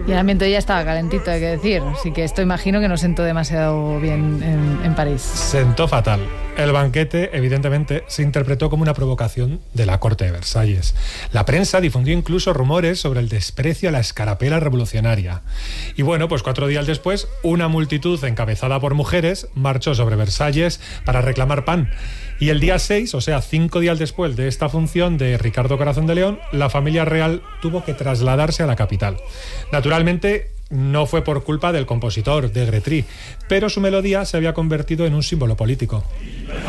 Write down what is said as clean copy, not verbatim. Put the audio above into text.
Y el ambiente ya estaba calentito, hay que decir. Así que esto imagino que no sentó demasiado bien en París. Sentó fatal. El banquete, evidentemente, se interpretó como una provocación de la corte de Versalles. La prensa difundió incluso rumores sobre el desprecio a la escarapela revolucionaria. Y bueno, pues 4 días después, una multitud encabezada por mujeres marchó sobre Versalles para reclamar pan. Y el día 6, o sea, 5 días después de esta función de Ricardo Corazón de León, la familia real tuvo que trasladarse a la capital. Naturalmente, no fue por culpa del compositor, de Gretry, pero su melodía se había convertido en un símbolo político.